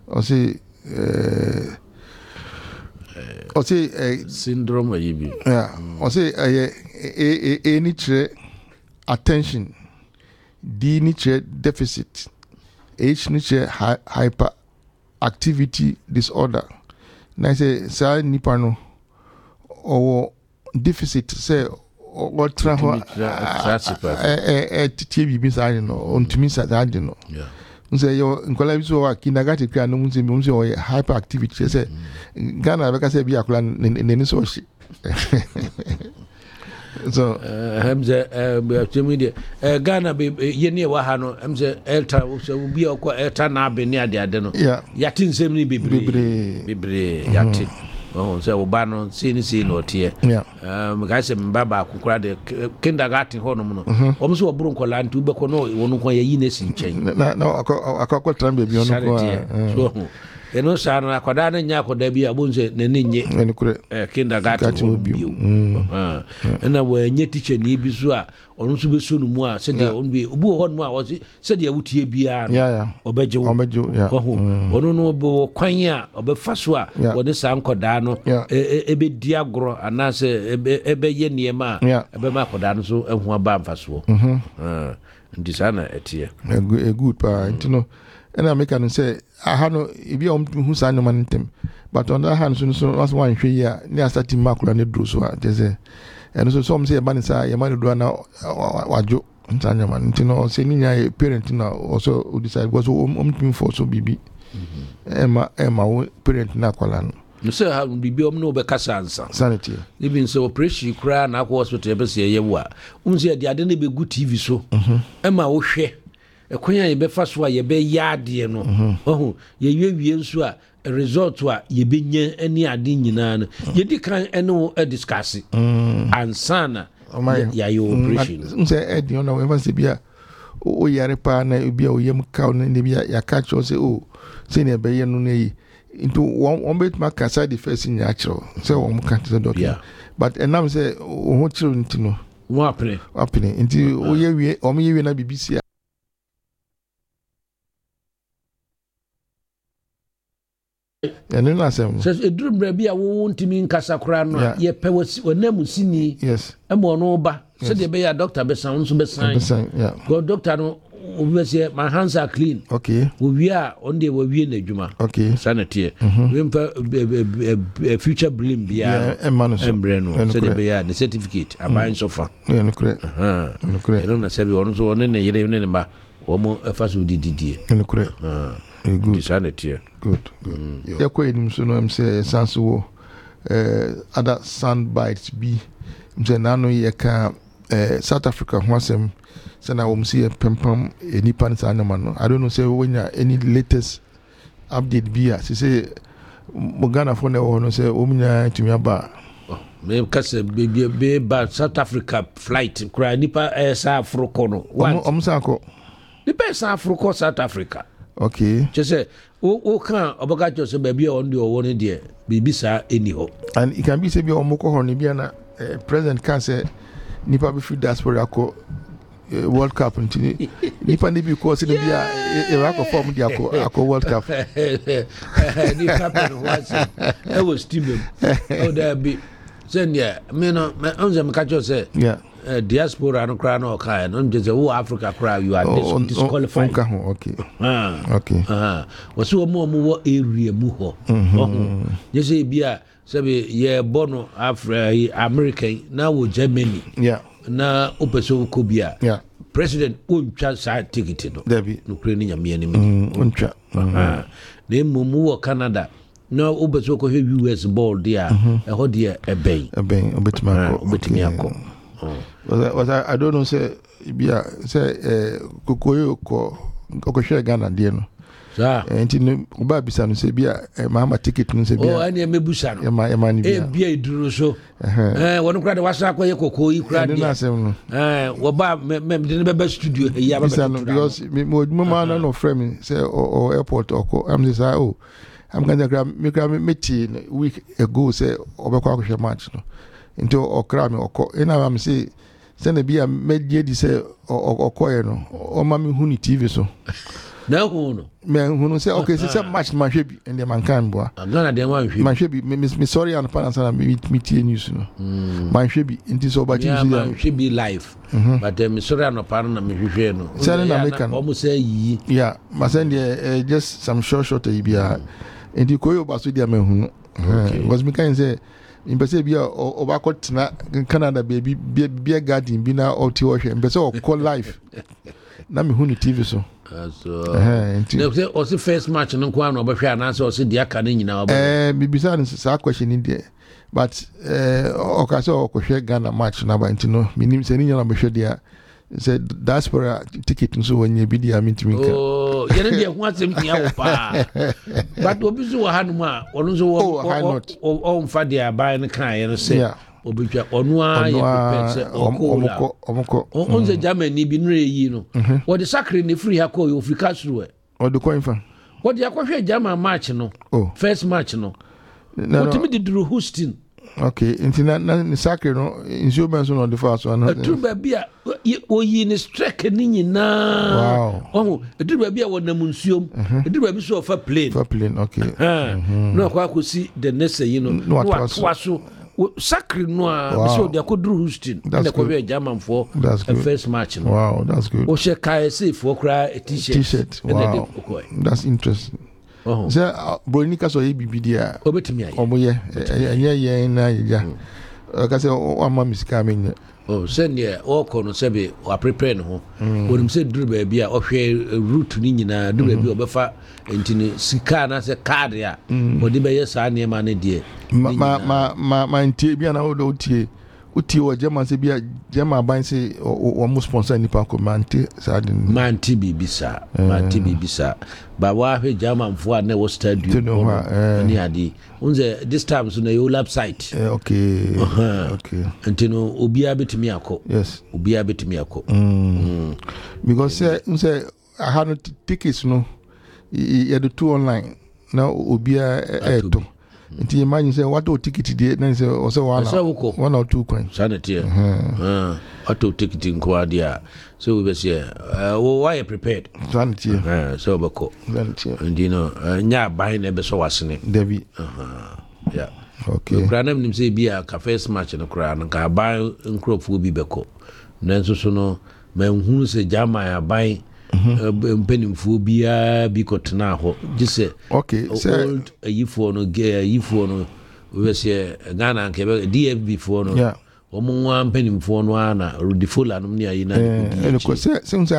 syndrome yibi A ni chere attention, D ni chere deficit, H ni chere hyperactivity disorder. Na say sa nipa no or deficit say or traho tie bibi sa no ontumi sa da no. Nse yo nkola bi so wa kindergarten kra no munse mi munse o hyperactivity say Ghana be ka say bi akola ne so shi. So hamza media Ghana be yene wa ha no hamza elta so bi akọ elta na abeni ade no yati nsem ni bebre yati so oba no see no otie guys mbaba akukura de kindergarten ho no no omo so oburu nkola nti ubekọ no wonu kon yayi na si nchen na akọ trambe bi ono ko so eno sa na akoda na nya akoda bi abonze na nenye kindergarten bio ena wa nye teacher ni bi so a onu so beso no mu a se de onu bi obu ho no a wo se de awutie bia obeje onu no bo kwan a obefa so a wo de sa nkoda no ebe di agro ana se ebe ye niema ebe ma akoda no so ehu aba mfa so ndi sana etie good pa ntino ena make an say aha no ibi hu sa no mantem but on the hand so was one hwe ya ni asati makura ne dro so a je eno so some say e ban sa ye man do na wajo ntanya man ntino say ni nya parent na also decide because omtimi for so bibi ema parent na kwala no no say ha bibi no be kasa ansa sanity even so operation kura na akọ hospital be say ye wo a say de ade na be gu TV so ema wo hwe ekonya ye be fa so a ye be yaade no ye wie nso a result a ye be nya ani ade nyina no ye di kan eno discuss ansana ya yo operation say e di ona we say bia o yare pa na bia o yem ka na ne bia ya catch o say say ne be ye no na yi into one bit ma kasa the first in natural say o mo kan to doctor but enam say o ho chiro ntino wo apene nti o ye wie o mo ye wie na BBC ene na sem so eduru bra bia wo ntimi nkasa kora no ye pe wonamu sini yes emo no ba so de be ya doctor be san so be san go doctor no we say my hands are clean we are on the we na adwuma sanity we future blim bia embreno so de be ya the certificate aban so fa no correct na sabi ono so one ne yire ne ba wo mo faso dididie no correct good sanity good ya ko edim so no am say sanso wo other sound bites be mse nano ye ka South Africa ho asem say na wo msi pempam enipa nsa na no I don't know say when any latest update be say Ghana for na wo no say wo mnya tumi aba me kase be ba South Africa flight kura nipa sa Afroko no omsa ko nipa sa Afroko South Africa just o kan obaga jo so ba bia on de owo ne de bibi sa eni ho and it can be say bia omoko ho ne bia na president can say nipa be free diaspora ko World Cup ntini nipa ne bi ko se ne bia e wa ko form dia ko World Cup ni happen was it was team o da bi send ya me no onze me ka jo say diaspora no kra no ka no nje wo Africa kra you are disqualified wasi wo wo area mu ho je say bia sabe ye bono American na wo Germany na opeso ko bia president untwa sa ticket no no kra ni nyame ni untwa na mumu wo Canada na obeso ko US ball dia e ho dia eben obetima akọ I don't know say bia say kokoyo ko share Ghana die no enti no oba bisa no say bia ma ticket no say bia ani mebusa no ma ni bia bia iduro so wonu kra de wasa akoye kokoyi kra de wo ba me de be studio ya ba because me ma no frame say o airport oko am say I'm going to grab me week ago say obekwa ko match no into okra me okọ ina am say na bia medie di say okoye no o ma me hu ni TV so na hu no me say okay say match man hwe bi and the man kan boa Ghana dem man hwe bi me sorry and pan answer me tie news no man hwe bi nti so ba ti see man hwe bi live but me sorry and pan na me hwe no say na make no almost say yi yeah ma send just some short bia nti koyo ba so dia me hu because me kan say impese bia obakotena Canada baby bia garden bi na oti wo hwe impese o call live na me hu ni TV so so o se first match no kwa no obehwe ana so o se dia ka na nyina obo bibisa ni sa question in there but o ka so ko hwe Ghana match na ba ntino minim se ni nyana behwe dia se diaspora ticket nso wonye bi dia mintimika yene dia ho asem tia wo pa but obi so wa hanu ma onu so o mfa dia ba ne kan ye no se obetwa onu a ye prepare se omko onze Germany bi nre yi no wo de sacre ne free ha ko yo Africa suru o de ko infa wo de akwhwe German match no first match no what me did do Houston okay intina na sacre no insurance no the first one tu ba bia o yi ni strike ni nyina wow tu ba bia wona munsuom tu ba bi so fa plane okay no kwa ko si the next you know what so sacre no so de ko dru Houston na ko be German for the first match no wow that's good o she KSA for cry a t-shirt wow that's interesting so Bronika so bibi dia obetimi aye omoye enye na ya ka se o ama misika menye send ye o ko no sebe o prepare no ho wonum se duru ba bia o hwe route ni nyina duru ba bia obefa entini sika na se card ya o de be yesa na ma ne die ma ntie bia na o tie uti wo German se bia German ban se o mo sponsor ni pa ko manti sa de manti bibisa ba wa hwe German fo na wo stadium ni adi unze this time so na your website okay antino obia betimi akọ yes obia betimi akọ because say I had tickets no you had two online now obia eto nti imagine say what ticket dey na say o say one or two coins sanity auto ticket nko adia so we be say why prepared sanity so bako sanity and you know nya ban na be so wasene David yeah okay kranam nim say bia ka first match no kra no ka ban nkrofo bi beko nanso so no manhunu se jama ya ban mpenimfo bia bi kotena ho gise okay old ayifo no we say Ghana nke DFB fo no omunwa mpenimfo no ana rudifola no ne ayi na ko se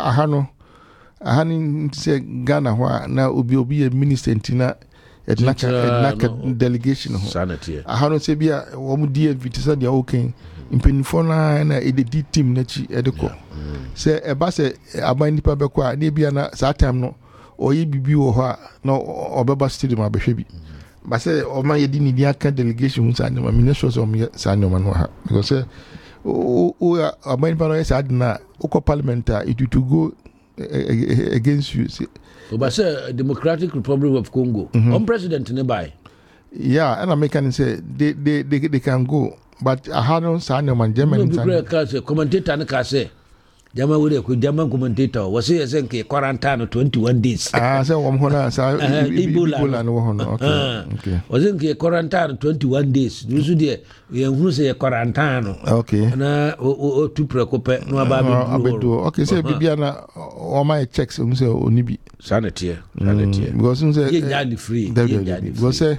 ahani se Ghana ho na obi ye minister ntina edna delegation ho sanity ahano se bia wo mu DFB tisa dia okay mpenimfo na ededi team na chi edeko se eba se aban nipa be kwa na bia na sa time no oyi bibi wo ho na obeba stadium abehwe bi ba se o ma yedi ni dia ka delegation sa na me sure so me sa no man ha because o aban nipa no sa na uko parliament it to go against you ba se Democratic Republic of Congo president ne bai yeah and American say they can go but I had no sign of man German commentator na ka say German we ko German commentator was say ke quarantine 21 days say wom hona sa Ebola no hono okay was ke quarantine 21 days you de ye hunu say quarantine okay na o tu preocupe no aba be okay say bibia na o my checks say onibi sanity because say ye jadi free because say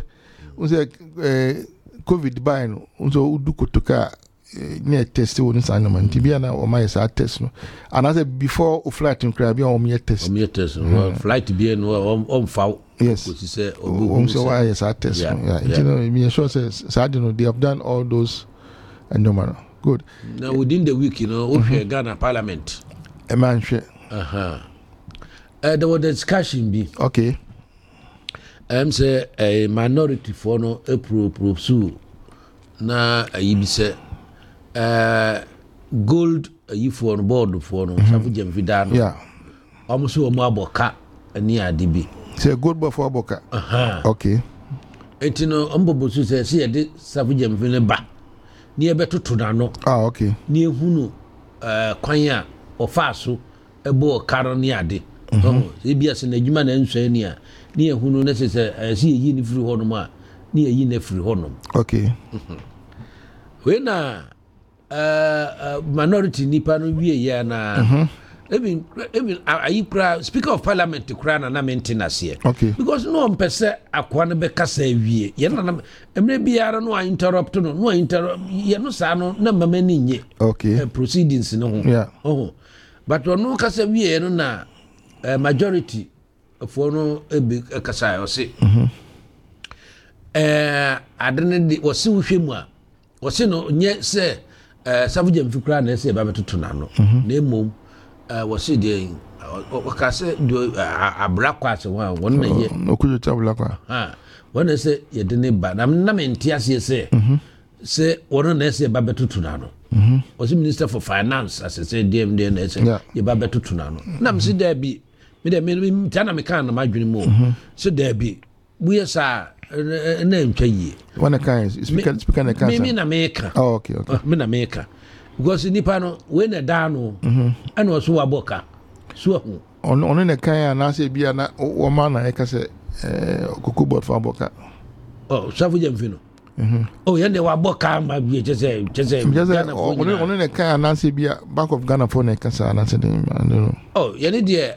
COVID by no so udu kotoka near test won san man tibia na o my sa test no and as before o flight in crab o me test flight be no on fa yes say so why is test you know me sure say they have done all those and no matter good now within the week you know Ghana parliament a man share there was a discussion be okay say a minority for no approve so na ayi bi say gold ayi for no board for no safu jam vidano yeah almost o mo aboka ani ade bi say gold board for aboka okay etino ambobo so say e de safu jam vine ba ni e betoto na no okay ni ehunu kwan a ofa so ebo karo ni ade ebia se na adwuma na nsua ni a ne ehunu na se se yi ni free honom a ne yi na free honom. Okay. We na minority nipa no wie ya na even ayi kura speaker of parliament kura na maintenance here. Okay. Because no mpese akwa no be kasa wie ye na emre biara no interrupt no interrupt ye no sa no na mama ni nye. Okay. Proceedings no ho. Yeah. But no kasa wie no na majority for no ebi kasa o se. Adene di o se wohwemu a o se no nye se savuja mfikura na se ba betoto na no. Na emom was it the abrakwa se one na ye okujo tabulakwa one say ye de ne ba na mentiase say say one na say ba betutu na no was minister for finance as say dem na say ye ba betutu na no na me say there be me tana me kan na madwene mu so there be we sa na ntwa yie one kind speaker na kan me na me ka okay me na me ka because nipa no we na da no and also waboka so hu ono ne kan na se bia na wo ma na e ka se kokobot for aboka safu jamfino yende waboka ma bia chese ono ne kan na se bia Bank of Ghana for na ka sa na se no yende de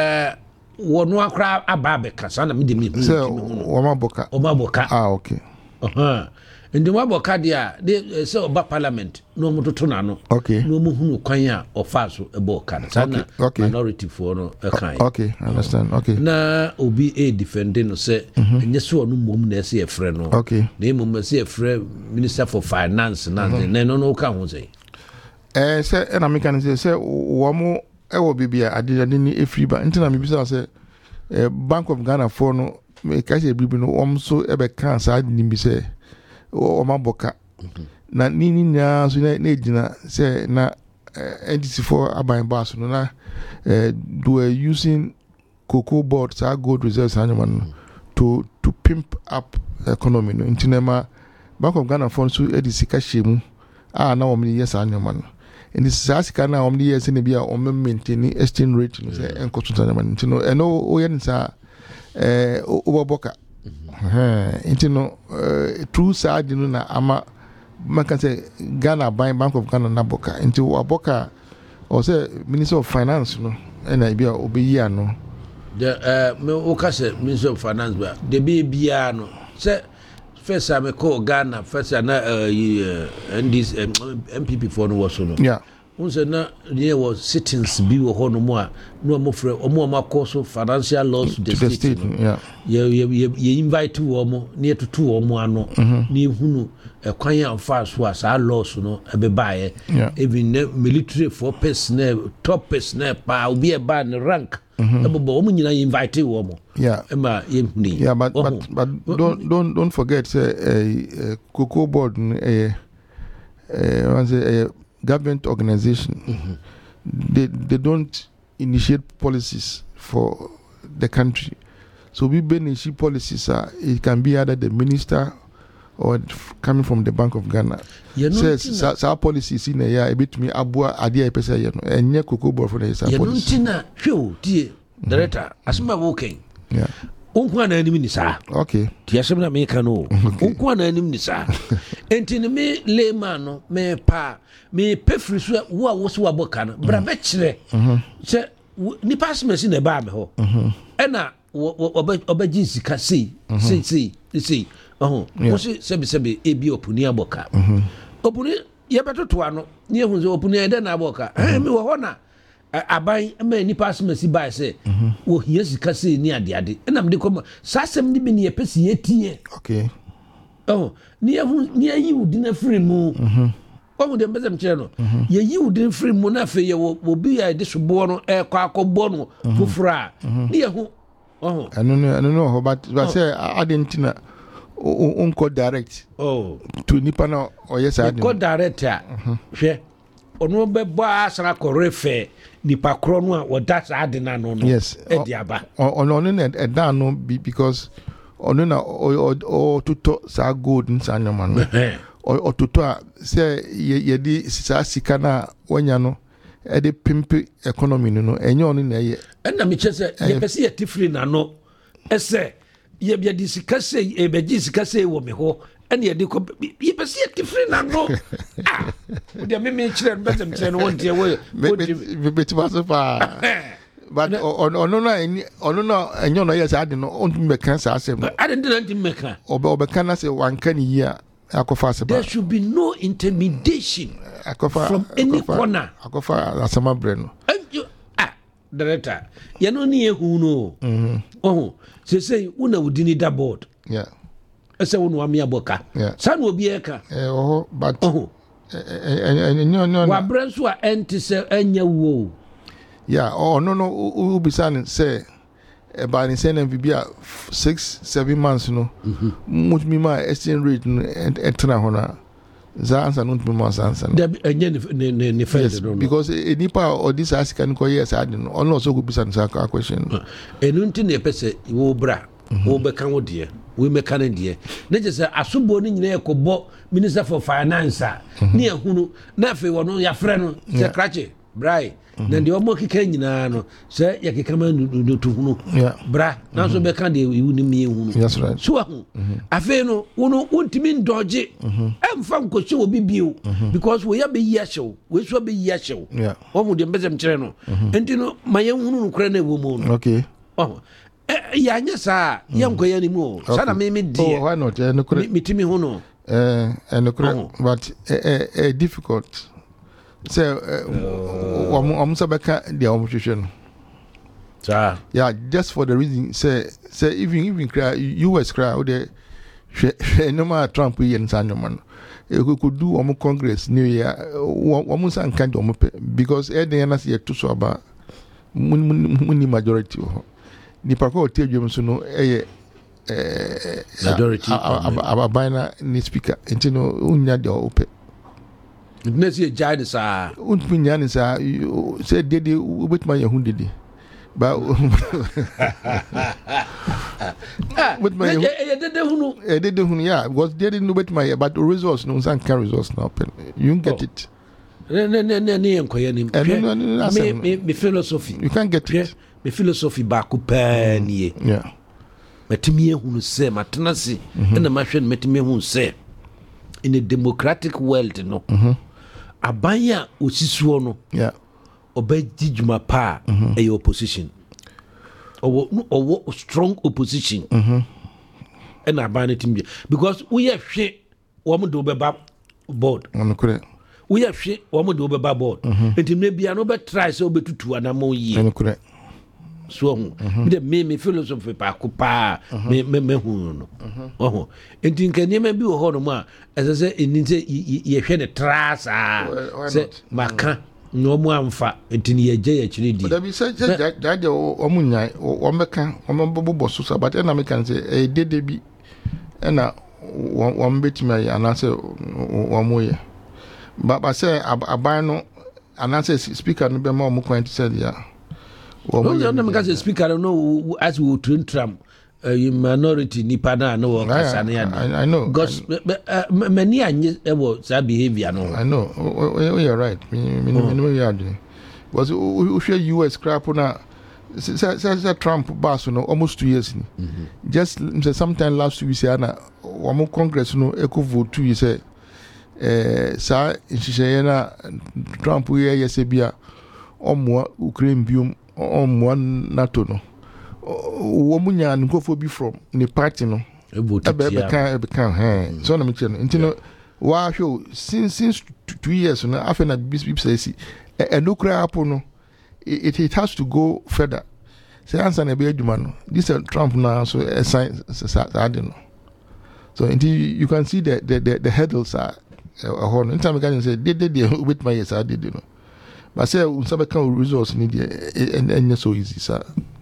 wono akra ababe ka sa na me de me se wo ma boka okay ndi waboka dia de se oba parliament no mutoto na no okay no mu hunu kwan a ofaso eboka sana minority for no kan okay understand okay na obi defending no se enye so no mom na se efre no okay na mom se efre minister for finance na no ka ho sei se na me kan se wo mo wo bibia adede ni efri ba ntina me bisa se Bank of Ghana for no me ka se bibi no wo so ebe kan sa ni bi se o maboka na nini nya so na ejina say na NDC4 aban bass no na do using cocoa boards our gold reserves anyone to pimp up economy no intinema Bank of Ghana fund so edisika shemu na omni yes anyone in this sasika na omni yes ne bia o maintain exchange rate no say enkoto anyone intino eno o yen sa oboboka intino true side no na ama maka say Ghana Bank of Ghana na boka into aboka or say Minister of Finance no na bia obeyi ano the me o ka say Minister of Finance ba de be bia no say first am call Ghana first na MPP for no was no yeah unse na there was sittings bi wo hono mo a no mo frɛ omo makoso financial laws to the state yeah ye invite wo mo na etutu wo mo ano na ehunu kwan ya fa so a sa laws no ebe baaye even military for personnel top personnel pa obi e ba ne rank ebo mo nyina invite wo mo yeah ema ye huni yeah but don't forget say cocoa board government organization they don't initiate policies for the country, so we initiate policies it can be either the minister or coming from the Bank of Ghana says our policies in a year a bit me abua adia pesa yeno enye cocoa board for the policy yenuntina hwe die director asema working yeah onkwa na anim ni saa okay ti asem na me ka no onkwa na anim ni saa enti me layman no me pa me pefri so wo a wo so aboka no bra be kire se ni pass machine na ba me ho ena obaji sika sei wo se ebi opuni aboka opuni ye betoto ano ni ehun se opuni e de na aboka me wo ho na aban ma ni pass machine ba se wo hia sika sei ni ade ena me de kom sasem ni bi ni epesi yetie okay ni ehun ni ayi udi na free mu de mbezem kire no ye yi udi free mu na fe ye wo bi ya de sobo no akọbọ no fufura ni ye hu no ho but say adentina unko direct to nipa na oyesa ko direct a hwe ono be ba asara korefe nipa kro no a woda sa adena no yes ediaba ono ne eda no because ono na o tuto sa gold nsa nyama no o tuto a say ye di sa sika na wanya no the pimp economy no enyo no na ye and na me che say ye pese ye tifri na no ese ye bia disikase e be disikase wo me ho and ye de ye pese ye tifri na no ah de me kire no betem say no won tie we bit pa but ono no enyo no yes ade no on me kan sa asem no ade de na me kan obeka na say wan kan yi a akofa aseba there should be no intimidation from any corner akofa asama bre no director you no ni ehu no say una wudini da board ese wonu amia boka san obi eka but wa branso a enti se anya wo no ubisan say about in sending bibia 6-7 months no much me my exchange rate etna hona za answer no me more answer ne face no because nipa or this ask can ko yes I don't know also go bisan sa question enunti ne pese wo bra wo be kan wo de we me kan de na je say asobo ni nyina ekobo minister for finance ne ehunu na fe wono ya frɛ no se krache brai na de omo kika nyina no se ya kika ma no to hunu bra na so be kan de wu ni mi hunu so ahu afi no wono wontimi ndoje emfa nkoche obi bio because we ya be yi ahyew we so be yi ahyew omo de mbezem kire no enti no maye hunu no kra na ewo mu no okay ya nya sa ya nkoya ni mu sa na me die why not mitimi hunu and but difficult say sabeka dia omuhwehwe no just for the reason say even cry US cry o de no ma Trump yen sanyoman e could do congress new year san kan do because eden na say to so aba muni majority ni pako tejum so no majority abana ni speaker entino unya de ope Nesi e jai sa unpinya ni sa say dede ubetma yehun dede ba with my dede hunu yeah because dede no betma but the results no san can results now you can get it ne enkoya ni me philosophy you can't get it me philosophy ba ko pa nie yeah metimi ehunu se matenase na mahwe metimi ehunu se in a democratic world no abanya osisuo no obaji djuma pa e opposition owo strong opposition and abanya timbi because we have hwe wo mo do beba board we have hwe wo mo do beba board entimne bia no be try so betutu anamo yi so me philosophy pa ko pa me hu no enti nkanye ma bi wo ho no ma ese eni se ye hwe ne trasa se maka no mu amfa enti ne ye je ya kire di da bi se jaje o munyai o meka o mbobo so sabat na me kan se dede bi na wo mbetimi ya na se wo moye ba se aban no ana se speaker no be ma o mu kwant se dia well, you know, because the speaker no as we train Trump minority nipa na no I know because many anye that behavior no I know you're right me you are doing was US crap na say Trump boss no almost 2 years just sometime last week say na one congress no eco vote 2 years sa inshe na Trump we yes bia omo Ukraine biom on one NATO no womunya nkofo bi from the party no ebe kan so na me che no ntino wa hwe since 2 years no afena bisbis say no kra apo no it has to go further say answer na be aduma no this Trump now so sign no so you can see the hurdles are on anytime can say they with my yes I did you know but say some kind of results need and so easy sir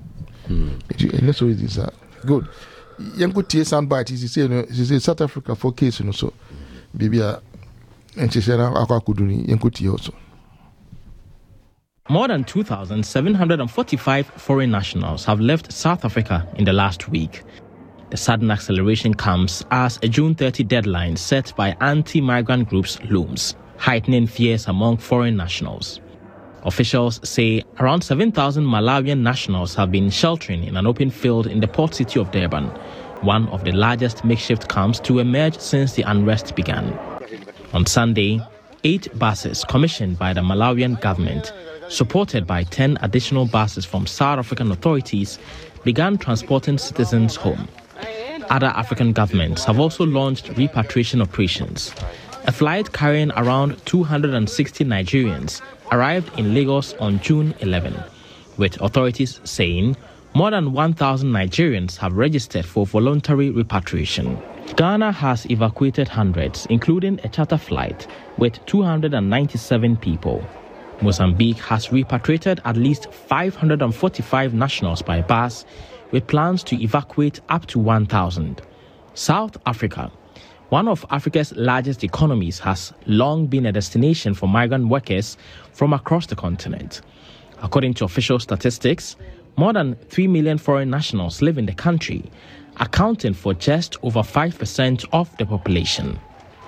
it's so easy sir good yango tie soundbite is say no say South Africa for case no so bibia encheshera akakuduni yango tie also. More than 2,745 foreign nationals have left South Africa in the last week. The sudden acceleration comes as a June 30 deadline set by anti-migrant groups looms, heightening fears among foreign nationals. Officials say around 7,000 Malawian nationals have been sheltering in an open field in the port city of Durban, one of the largest makeshift camps to emerge since the unrest began. On Sunday, 8 buses commissioned by the Malawian government, supported by 10 additional buses from South African authorities, began transporting citizens home. Other African governments have also launched repatriation operations. A flight carrying around 260 Nigerians arrived in Lagos on June 11, with authorities saying more than 1,000 Nigerians have registered for voluntary repatriation. Ghana has evacuated hundreds, including a charter flight with 297 people. Mozambique has repatriated at least 545 nationals by bus, with plans to evacuate up to 1,000. South Africa, one of Africa's largest economies, has long been a destination for migrant workers from across the continent. According to official statistics, more than 3 million foreign nationals live in the country, accounting for just over 5% of the population.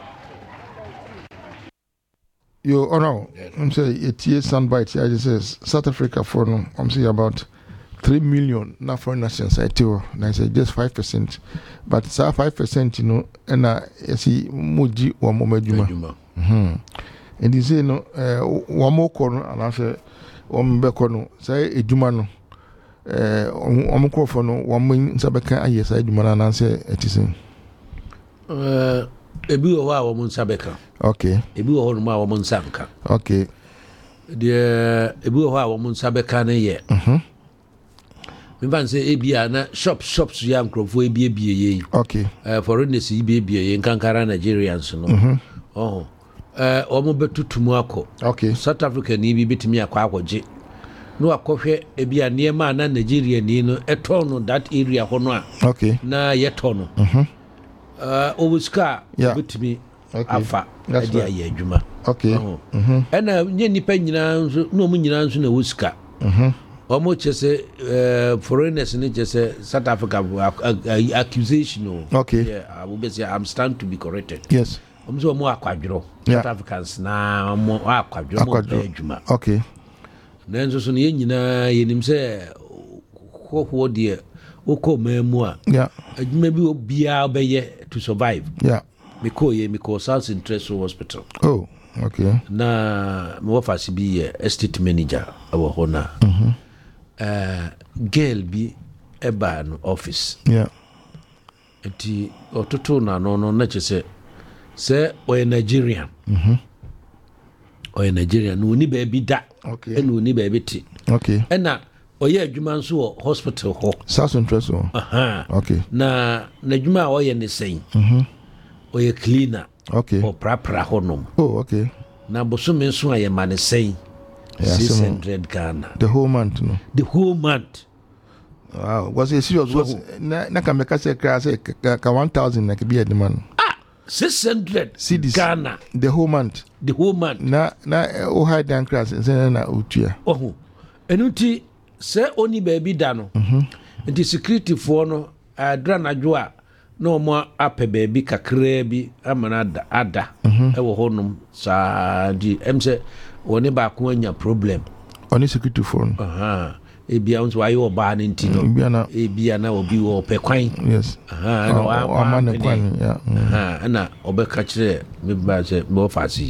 You know, I'm saying it is soundbite. I just says South Africa for no. I'm saying about 3 million now foreign nationals. I tell you, I say just 5%, but it's 5%. You know, and I see muji wa momejuma. And you say no, one more corner, and I say one more corner. Say ejuma no. For no one wing Sabeka. Yes, I do man answer. It is Ebi wa womun sabeka. Okay. Ebi wa honuma womun sanka. Okay. The ebi wa womun sabeka na ye. Me ban say ebi na shops ya nkrofo ebi ye. Okay. Foreigners ebi ye nkankara Nigerians no. Omo betutumu akọ. Okay. South Africa ni bi betimi akwaje. No akọhwe ebi a niema na Nigeria ni no eto that area ho no a. Okay. Na yeto no. Obuska betimi afa ade aye adwuma. Okay. Ena nye nipa nyina nso no mu nyina nso na wuska. Omo chese foreigners ni chese South Africa accusation. Okay. Yeah, I will say I'm stand to be corrected. Yes. Omo mo akwadworo. South Africans na mo akwadworo mo adwuma. Okay. Nanso so ne nyina yenim se hoho de oko mamu a adwuma bi obia obeye to survive. Yeah. Because South Interest Hospital. Oh, okay. Na me wafasi bi estate manager awo hona. Girl bi eba no office. Yeah. Enti ototo na no na chese se o Nigerian. O Nigerian no ni ba bi da. Okay. Enu ni ba bi ti. Okay. Ena oye adwuma nso wo hospital ho. South Interest. Okay. Na adwuma oye ne sen. Oye cleaner. Okay. O prapra honom. Oh, okay. Na bosume nso aye mane sen. 600 Ghana. The whole month, no. The whole month. Wow. Was it serious? Was na can make us say 1,000 na be the man. 600 cedis Ghana. The whole month. The whole month. Na o high down class say na utua. Oh. Enuti se oni baby da no. Nti security for no adra na dwo a no mo ape baby kakra bi amana ada. E wo honum sa di emse woni ba ko anya problem. Oni security phone. Ebia nso ayo oba na ntino. Ebia na obi wo pe kwan. Yes. Na wa man kwan. Yeah. Na obeka kire me ba se mo fasi.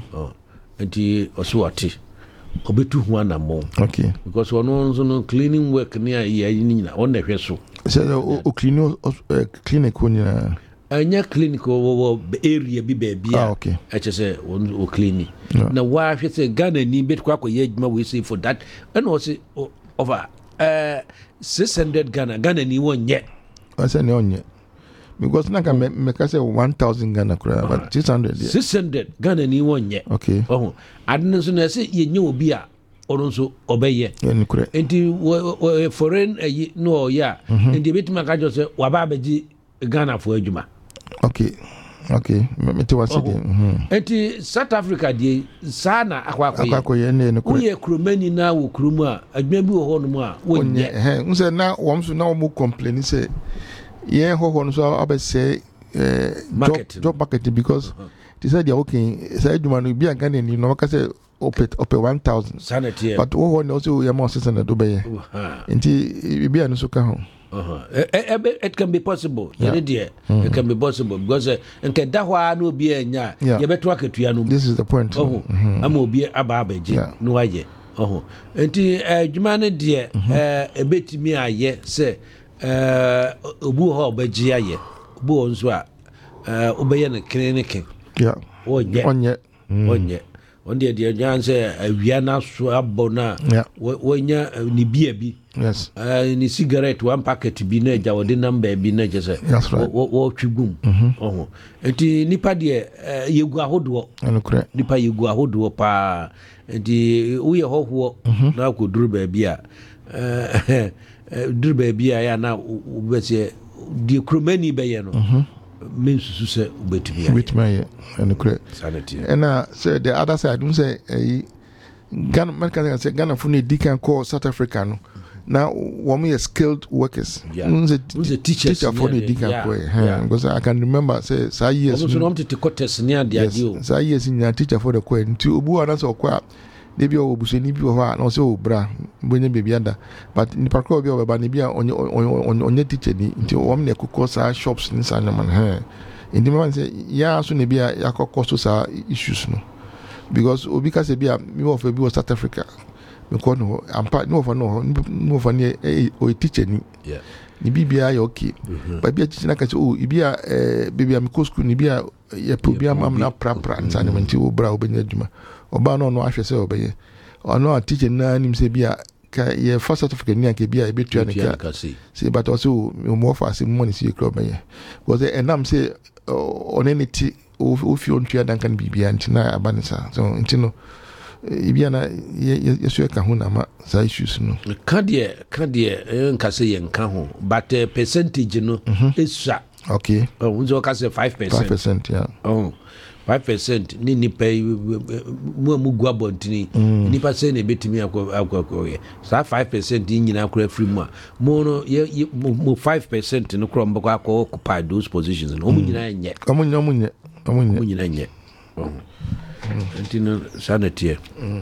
Nti osuwati. Obetu hu anamo. Okay. Because ono nso no cleaning work ni ayi ni na on hwe so. Say o clinic on anya clinic wo area bi ba bia. Okay. Say o clinic. Na wa hwe say Ghana ni bet kwa ye adwuma we say for that. And also over 600 Ghana ni won ye. I say no onye. Because na can make say 1,000 Ghana kura but 600. 600 Ghana ni won ye. Okay. Adno so na say ye nye obi a ono so obeye. Ni kura. Enti foreign no ya. Enti betima ka jo say wa ba beji Ghana for adwuma. Okay. Me to what's it. Enti South Africa die sana akwakoye ne kura. Uye kromani na wo kromu a adwuma bi wo ho no mu a wonye. Nse na wo so na wo mu complain say yeah ho so abese job market because they said they okay say adwuma no bi Ghana ni no ka say ope 1,000 sanity but wo also you more 600 obey nti bi anu so ka ho it can be possible it can be possible because nke da hwa na obi anya ye beto akatua no this is the point ama obi aba abaje no waye nti adwuma ne de ebetimi aye se obu ho obaji aye obu onzo a obeye ne clinic onye onde de janse awia na so abona wonya ni bia bi yes ni cigarette one packet bi na eja wode number bi na jese wo twigum enti nipa de yegu ahodo nipa yegu ahodo pa enti wo ye hoho na akoduru ba bia duru ba bia ya na wo be di kromani be ye no mensusu se ubetumi and sanity and so the other side don't say Ghana American say Ghana for dikan call South Africa no now one skilled workers who's a teacher for the dikan because I can remember say years so no to contest near the idea say years in teacher for the coin nti obu anasa okwa they be obuseni bi ho na so bra bonye baby ada but ni parko bi obeba ni bia onye teacher ni nti wo me ekoko sa shops ni sa man indi man say ya so ne bia yakoko so sa issues no because obi ka say bia me of bi South Africa me ko no ampa no for ni o teacher ni ni bibia ya okay but bia teacher na ka say ibia baby am ko school ni bia ya problem am na pra nsa ne nti wo bra obenya adwuma oba no ahwese obeye ono a teacher na nim se bia ka ye first certificate ni anke bia e betua ne ka se but also mo for ase money se club beye because enam se onenity of you ontua dan kan bibia ntina abanisa so ntino ibia na yesu ka ho na ma sa issues no kadie nka se ye nka ho but percentage no esa okay unzo ka se 5% yeah 5% ni nipa mu gwa bontini nipa se na betimi akwa sa 5% nyina akwa free mu mo no 5% no kro mbako akwa occupy those positions no mu nyina nye mu nyina nye ntino sanity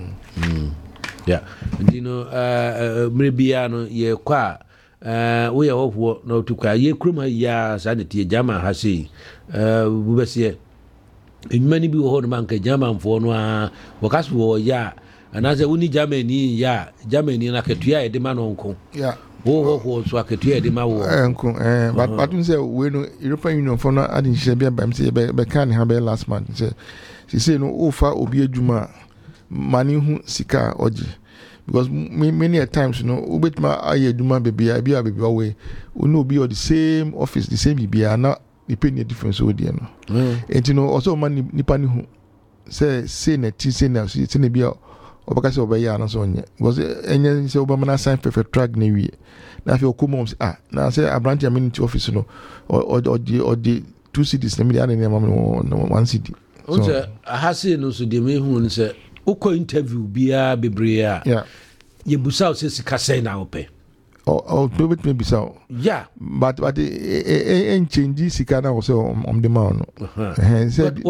yeah ntino mrebia no ye kwa wo ye hoho na otukwa ye kroma ya sanity jama ha sei bubesie many bi ho no man ka German fo no a wakaso wo ya anaze woni Germany ya Germany na ketua e de ma no nko ho so aketua e de ma wo nko but me say we no European Union for no adin hye bia bam say be kan ha be last month say no ofa obi adwuma mani hu sika oji because many times no obetima aye adwuma bebia bia we no obi or the same office the same bibia na depending difference with you know and you know also man nipa ni hu say na ti say na say na bia obaka say obaya na so nye because enye say obama na sign perfect track na wie na fi okomo na say abranti amenity office no or the 2 cities na me na na one city so ha say no so de me hu say ukọ interview bia bebre a ye busa say sika say na ope maybe so yeah but change sika na so the man said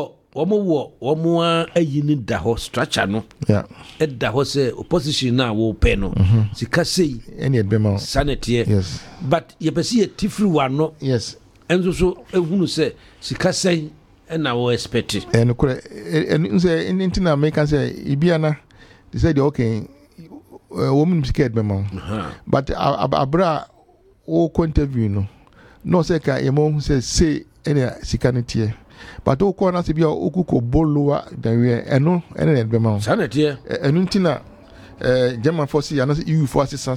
womo ayi ni da ho structure no da ho say opposition na wo pe no sika say any edbema sanity yes but ye pese ye tifri one no yes enzo so ehunu say sika say na wo expect and say anything American say ibiana they said okay woman scared memo but abra o interview no say ka emo say any sikanity but o ko na se bia okuko bolowa dan we eno ene memo sanity enu ntina German force ya na EU force sa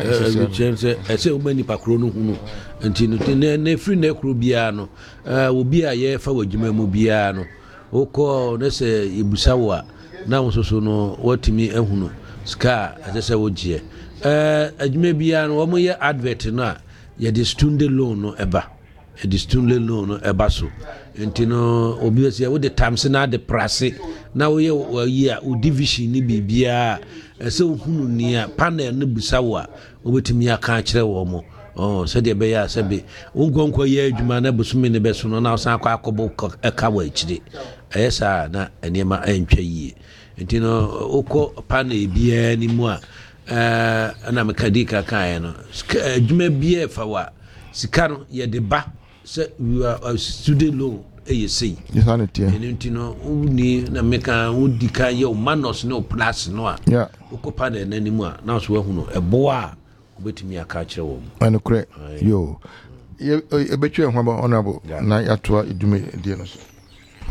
say o mani pakro no hunu ntino ne free na kro bia no obi a ye fa wadwuma mu bia no o ko na se ibusawa na wososo no watimi ehunu ska ajese wogie adwuma bia no wo ye advert no a ye the student loan no eba so ntino obi ase wo the times na the price na wo ye a division ni bibia ese ohunu ni a panel no busawa obetimi aka kire wo mo so de be ya sabe ungonko ye adwuma na busumi ne beso no na osan akwa akobo eka wa ikire ayesa na enema antwa yie nti no oko pane bia ni mu a ana mekadika kae no adwuma bia fa wa sika no ye de ba se we are student loan say nti no uni na meka udika ye o manos no plus no a oko pane nani mu a na so wahu no ebo a obetimi aka kire wo anokre yo ebetwe ho ba honorable na yatoa edume die no so